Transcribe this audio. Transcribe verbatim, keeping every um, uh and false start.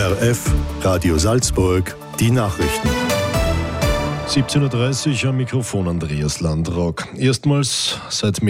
R F, Radio Salzburg, die Nachrichten. siebzehn Uhr dreißig am Mikrofon Andreas Landrock. Erstmals seit mehr